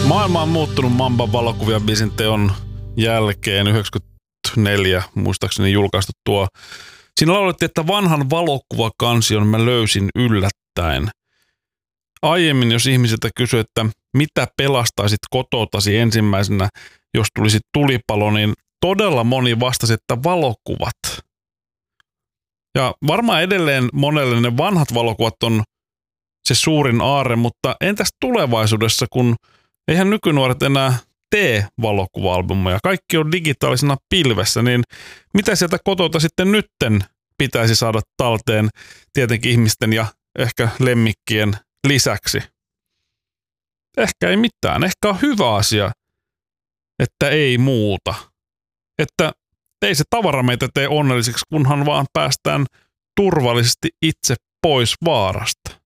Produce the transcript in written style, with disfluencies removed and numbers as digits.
Maailma on muuttunut Mamban valokuvia biisin teon jälkeen 94 muistaakseni julkaistu tuo. Siinä laulettiin, että vanhan valokuvakansion mä löysin yllättäen. Aiemmin, jos ihmisiltä kysyi, että mitä pelastaisit kototasi ensimmäisenä, jos tulisi tulipalo, niin todella moni vastasi, että valokuvat. Ja varmaan edelleen monelle ne vanhat valokuvat on se suurin aarre, mutta entäs tulevaisuudessa, kun eihän nykynuoret enää tee valokuva-albumeja. Kaikki on digitaalisena pilvessä, niin mitä sieltä kotota sitten nytten pitäisi saada talteen tietenkin ihmisten ja ehkä lemmikkien lisäksi? Ehkä ei mitään. Ehkä on hyvä asia, että ei muuta. Että ei se tavara meitä tee onnellisiksi, kunhan vaan päästään turvallisesti itse pois vaarasta.